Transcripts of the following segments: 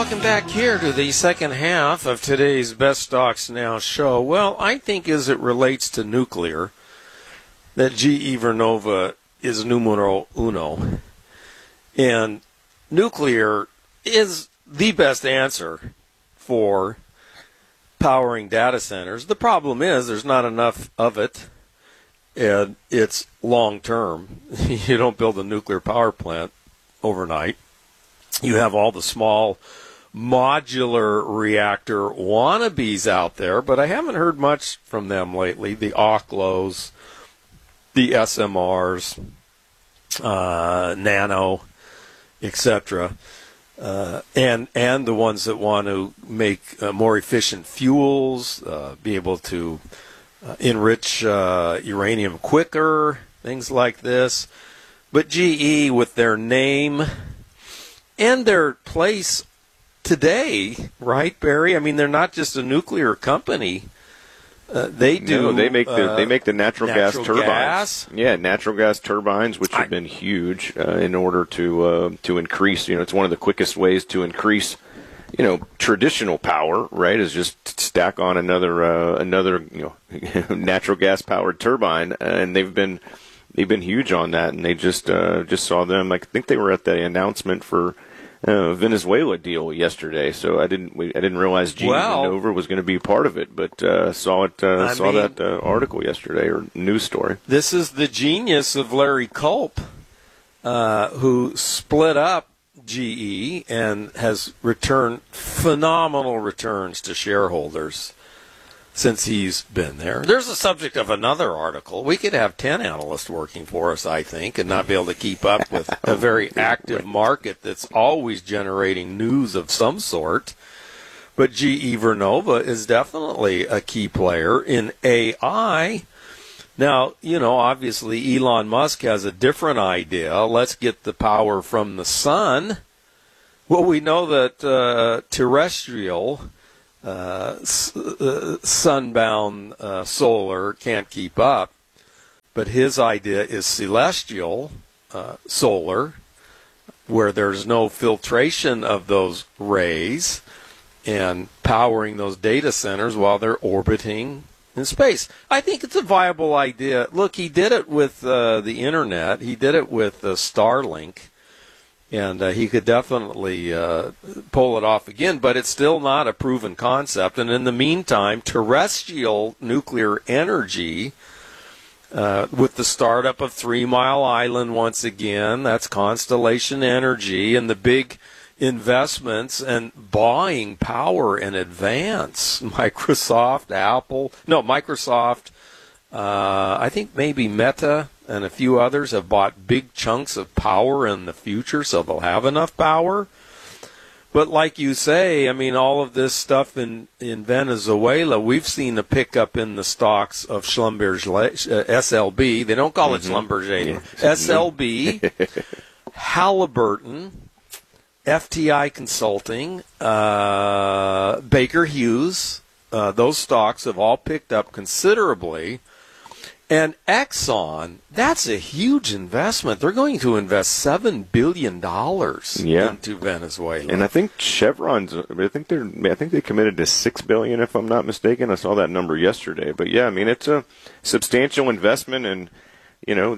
welcome back here to the second half of today's Best Stocks Now show. Well, I think as it relates to nuclear, that GE Vernova is numero uno. And nuclear is the best answer for powering data centers. The problem is there's not enough of it, and it's long-term. You don't build a nuclear power plant overnight. You have all the small modular reactor wannabes out there, but I haven't heard much from them lately. The Oklos, the SMRs, Nano, etc., and the ones that want to make more efficient fuels, be able to enrich uranium quicker, things like this. But GE, with their name and their place today, right, Barry? I mean, they're not just a nuclear company. They do. No, they make the natural gas turbines. Gas? Yeah, natural gas turbines, which have been huge in order to increase. It's one of the quickest ways to increase. Traditional power, right, is just stack on another natural gas powered turbine, and they've been huge on that. And they just saw them. I think they were at the announcement for Venezuela deal yesterday, so I didn't realize GE Vernova was going to be part of it, but saw that article yesterday, or news story. This is the genius of Larry Culp, who split up GE and has returned phenomenal returns to shareholders since he's been there. There's a subject of another article. We could have 10 analysts working for us, I think, and not be able to keep up with a very active market that's always generating news of some sort. But GE Vernova is definitely a key player in AI. Now, obviously Elon Musk has a different idea. Let's get the power from the sun. Well, we know that terrestrial sunbound solar can't keep up, but his idea is celestial solar, where there's no filtration of those rays and powering those data centers while they're orbiting in space. I think it's a viable idea. Look, he did it with the internet. He did it with Starlink. And he could definitely pull it off again, but it's still not a proven concept. And in the meantime, terrestrial nuclear energy, with the startup of 3 Mile Island once again, that's Constellation Energy, and the big investments and buying power in advance. Microsoft, I think maybe Meta and a few others have bought big chunks of power in the future, so they'll have enough power. But like you say, I mean, all of this stuff in Venezuela, we've seen a pickup in the stocks of Schlumberger, SLB. They don't call it Schlumberger. Yeah. SLB, Halliburton, FTI Consulting, Baker Hughes. Those stocks have all picked up considerably. And Exxon, that's a huge investment. They're going to invest $7 billion into Venezuela. And I think Chevron's, I think they committed to $6 billion, if I'm not mistaken. I saw that number yesterday. But yeah, I mean, it's a substantial investment, and goes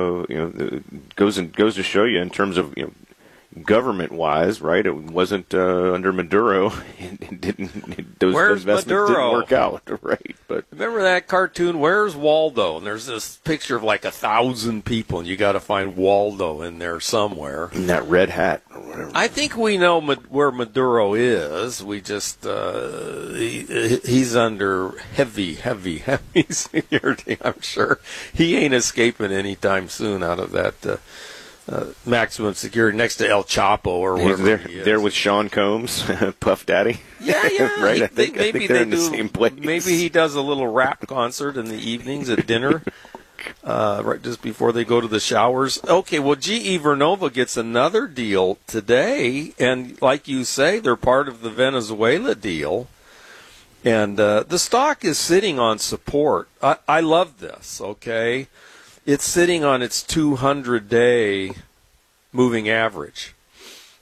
to show you in terms of government-wise, right? It wasn't under Maduro. Those investments didn't work out, right? But remember that cartoon, Where's Waldo? And there's this picture of like 1,000 people, and you got to find Waldo in there somewhere. In that red hat or whatever. I think we know where Maduro is. We just he's under heavy security. I'm sure he ain't escaping anytime soon out of that. Maximum security next to El Chapo or wherever he is. There with Sean Combs, Puff Daddy. Yeah. Right. I think they're in the same place. Maybe he does a little rap concert in the evenings at dinner, right just before they go to the showers. Okay, well, GE Vernova gets another deal today, and like you say, they're part of the Venezuela deal. And the stock is sitting on support. I love this, okay? It's sitting on its 200-day moving average.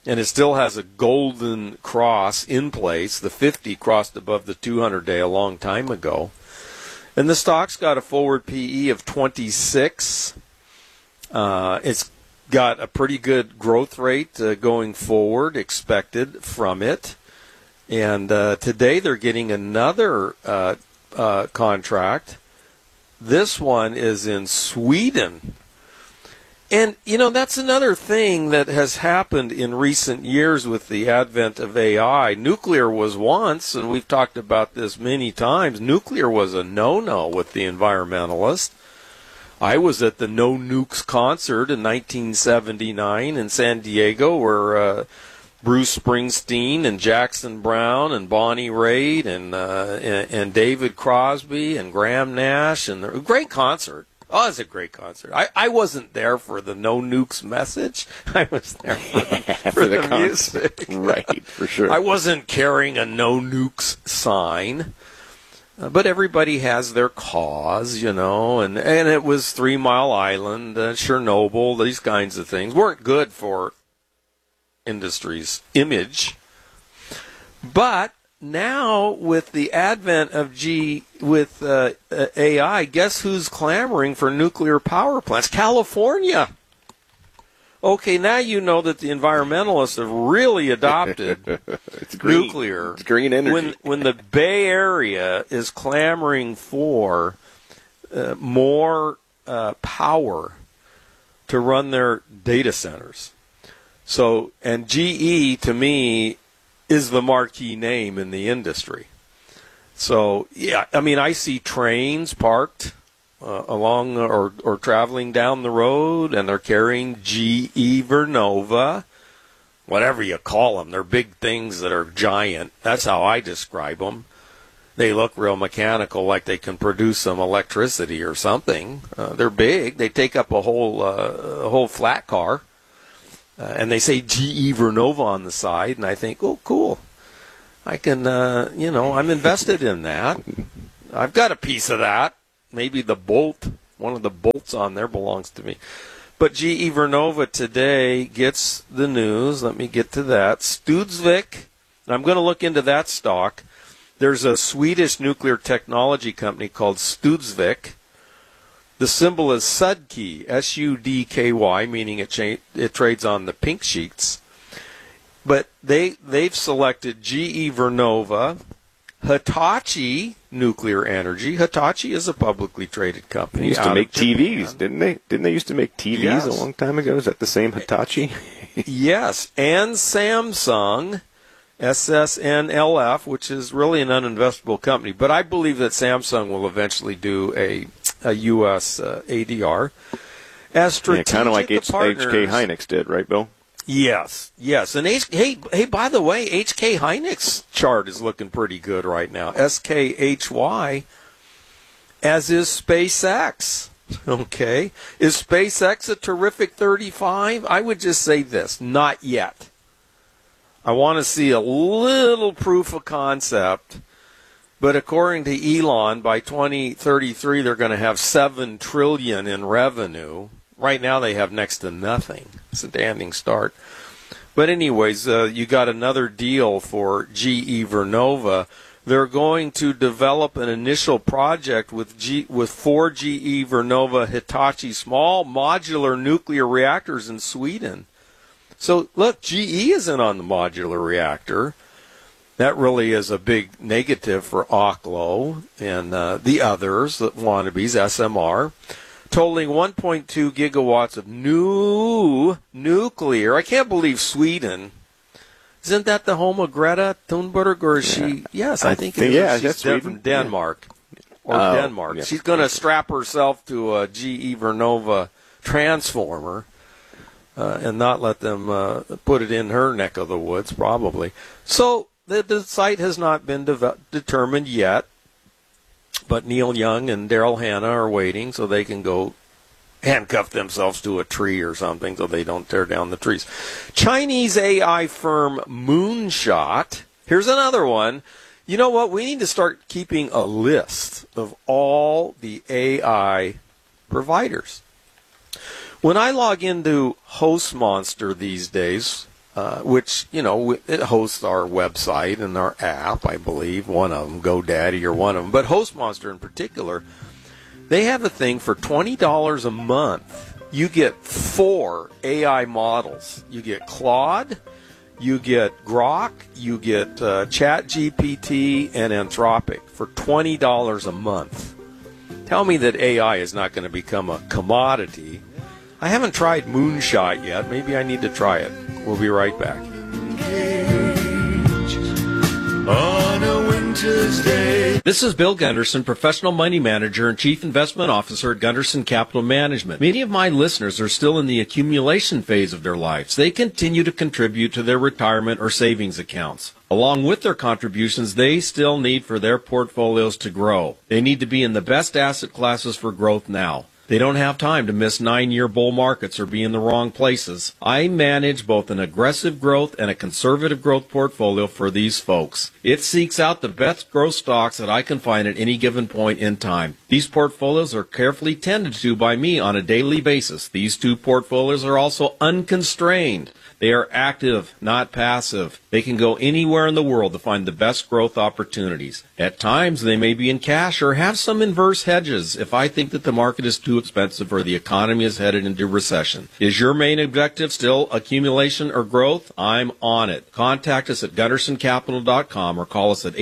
and it still has a golden cross in place. The 50 crossed above the 200-day a long time ago. And the stock's got a forward PE of 26. It's got a pretty good growth rate going forward expected from it. And today they're getting another contract. This one is in Sweden. And, that's another thing that has happened in recent years with the advent of AI. Nuclear was once, and we've talked about this many times, nuclear was a no-no with the environmentalists. I was at the No Nukes concert in 1979 in San Diego where Bruce Springsteen and Jackson Browne and Bonnie Raitt and David Crosby and Graham Nash, and a great concert. Oh, it was a great concert. I wasn't there for the No Nukes message. I was there for the music. Right, for sure. I wasn't carrying a No Nukes sign. But everybody has their cause, and it was 3 Mile Island, Chernobyl, these kinds of things weren't good for industry's image. But now with the advent of AI, guess who's clamoring for nuclear power plants? California. Okay, now you know that the environmentalists have really adopted nuclear. It's green energy. When the Bay Area is clamoring for more power to run their data centers. So, and GE, to me, is the marquee name in the industry. So, yeah, I see trains parked along or traveling down the road, and they're carrying GE Vernova, whatever you call them. They're big things that are giant. That's how I describe them. They look real mechanical, like they can produce some electricity or something. They're big. They take up a whole flat car, and they say GE Vernova on the side, and I think, oh, cool. I can, I'm invested in that. I've got a piece of that. Maybe the bolt, one of the bolts on there belongs to me. But GE Vernova today gets the news. Let me get to that. Studsvik, and I'm going to look into that stock. There's a Swedish nuclear technology company called Studsvik. The symbol is SUDKY, S-U-D-K-Y, meaning it trades on the pink sheets. But they've selected GE Vernova, Hitachi Nuclear Energy. Hitachi is a publicly traded company. They used to make TVs, didn't they? Didn't they used to make TVs Yes. a long time ago? Is that the same Hitachi? Yes, and Samsung, SSNLF, which is really an uninvestable company. But I believe that Samsung will eventually do a U.S. ADR. As strategic kind of like partners, HK Hynix did, right, Bill? Yes. And hey, by the way, HK Hynix chart is looking pretty good right now. SKHY, as is SpaceX. Okay. Is SpaceX a terrific 35? I would just say this, not yet. I want to see a little proof of concept, but according to Elon, by 2033 they're going to have $7 trillion in revenue. Right now they have next to nothing. It's a damning start. But anyways, you got another deal for GE Vernova. They're going to develop an initial project with 4 GE Vernova Hitachi small modular nuclear reactors in Sweden. So look, GE isn't on the modular reactor. That really is a big negative for Oklo and the others, the wannabes, SMR. Totaling 1.2 gigawatts of new nuclear. I can't believe Sweden. Isn't that the home of Greta Thunberg, or is she? Yes, I think it is. Yeah, She's that's Sweden. from Denmark. Or Denmark. Yeah. She's going to strap herself to a GE Vernova transformer and not let them put it in her neck of the woods, probably. So the site has not been determined yet. But Neil Young and Daryl Hannah are waiting so they can go handcuff themselves to a tree or something so they don't tear down the trees. Chinese AI firm Moonshot. Here's another one. You know what? We need to start keeping a list of all the AI providers. When I log into HostMonster these days, which, it hosts our website and our app, I believe, one of them, GoDaddy or one of them. But HostMonster in particular, they have a thing for $20 a month. You get 4 AI models. You get Claude, you get Grok, you get ChatGPT, and Anthropic for $20 a month. Tell me that AI is not going to become a commodity. I haven't tried Moonshot yet. Maybe I need to try it. We'll be right back. On a winter's day. This is Bill Gunderson, Professional Money Manager and Chief Investment Officer at Gunderson Capital Management. Many of my listeners are still in the accumulation phase of their lives. They continue to contribute to their retirement or savings accounts. Along with their contributions, they still need for their portfolios to grow. They need to be in the best asset classes for growth now. They don't have time to miss 9-year bull markets or be in the wrong places. I manage both an aggressive growth and a conservative growth portfolio for these folks. It seeks out the best growth stocks that I can find at any given point in time. These portfolios are carefully tended to by me on a daily basis. These 2 portfolios are also unconstrained. They are active, not passive. They can go anywhere in the world to find the best growth opportunities. At times, they may be in cash or have some inverse hedges if I think that the market is too expensive or the economy is headed into recession. Is your main objective still accumulation or growth? I'm on it. Contact us at GundersonCapital.com or call us at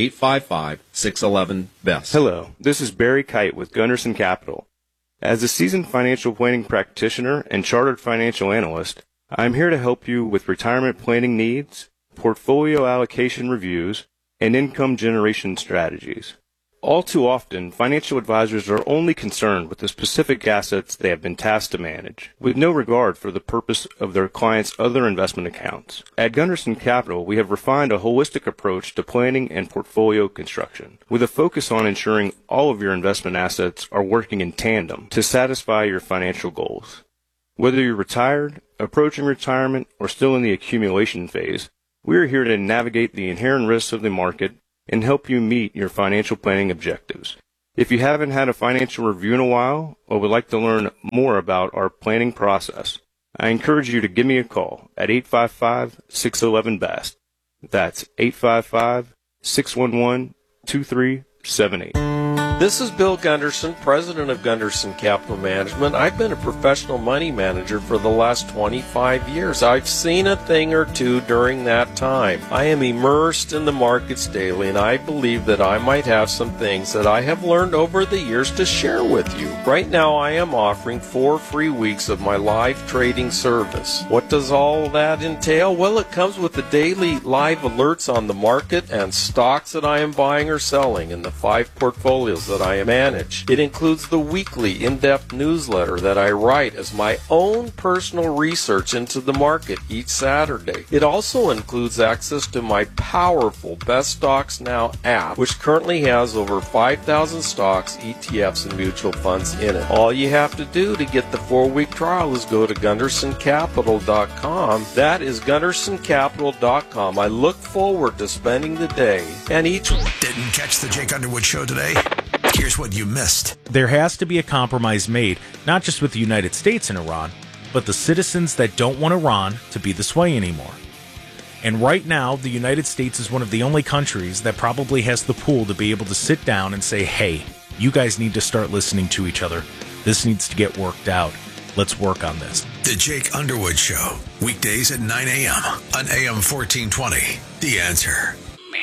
855-611-BEST. Hello, this is Barry Kite with Gunderson Capital. As a seasoned financial planning practitioner and chartered financial analyst, I'm here to help you with retirement planning needs, portfolio allocation reviews, and income generation strategies. All too often, financial advisors are only concerned with the specific assets they have been tasked to manage, with no regard for the purpose of their clients' other investment accounts. At Gunderson Capital, we have refined a holistic approach to planning and portfolio construction, with a focus on ensuring all of your investment assets are working in tandem to satisfy your financial goals. Whether you're retired, approaching retirement, or still in the accumulation phase, we are here to navigate the inherent risks of the market and help you meet your financial planning objectives. If you haven't had a financial review in a while or would like to learn more about our planning process, I encourage you to give me a call at 855-611-BEST. That's 855-611-2378. This is Bill Gunderson, president of Gunderson Capital Management. I've been a professional money manager for the last 25 years. I've seen a thing or two during that time. I am immersed in the markets daily, and I believe that I might have some things that I have learned over the years to share with you. Right now, I am offering 4 free weeks of my live trading service. What does all that entail? Well, it comes with the daily live alerts on the market and stocks that I am buying or selling in the 5 portfolios that I manage. It includes the weekly in-depth newsletter that I write as my own personal research into the market each Saturday. It also includes access to my powerful Best Stocks Now app, which currently has over 5,000 stocks, ETFs, and mutual funds in it. All you have to do to get the 4-week trial is go to GundersonCapital.com. That is GundersonCapital.com. I look forward to spending the day and each Didn't catch the Jake Underwood show today? Here's what you missed. There has to be a compromise made, not just with the United States and Iran, but the citizens that don't want Iran to be the sway anymore. And right now, the United States is one of the only countries that probably has the pull to be able to sit down and say, hey, you guys need to start listening to each other. This needs to get worked out. Let's work on this. The Jake Underwood Show, weekdays at 9 a.m. on AM 1420. The Answer.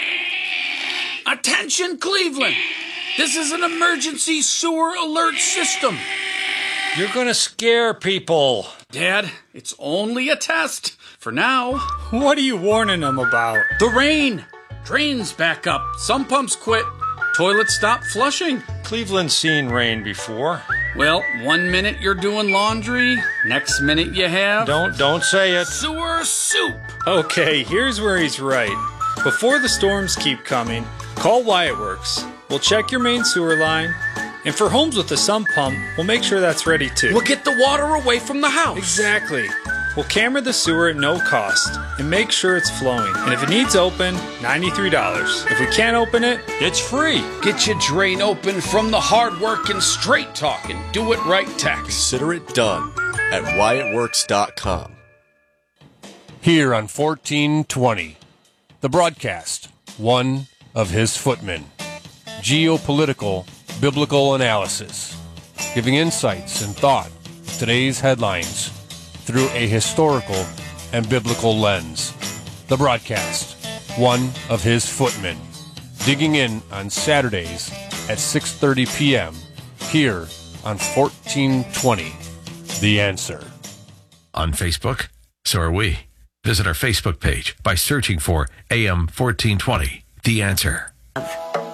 Attention, Cleveland! This is an emergency sewer alert system. You're gonna scare people. Dad, it's only a test. For now. What are you warning them about? The rain. Drains back up. Some pumps quit. Toilets stop flushing. Cleveland's seen rain before. Well, 1 minute you're doing laundry. Next minute you have... Don't say it. Sewer soup. Okay, here's where he's right. Before the storms keep coming, call Wyatt Works. We'll check your main sewer line, and for homes with a sump pump, we'll make sure that's ready too. We'll get the water away from the house. Exactly. We'll camera the sewer at no cost and make sure it's flowing. And if it needs open, $93. If we can't open it, it's free. Get your drain open from the hard-working, straight-talking, do-it-right tax. Consider it done at WyattWorks.com. here on 1420. The broadcast, one of his footmen. Geopolitical biblical analysis, giving insights and thought of today's headlines through a historical and biblical lens. The broadcast, one of his footmen, digging in on Saturdays at 6:30 p.m. here on 1420. The Answer. On Facebook? So are we. Visit our Facebook page by searching for AM 1420, The Answer.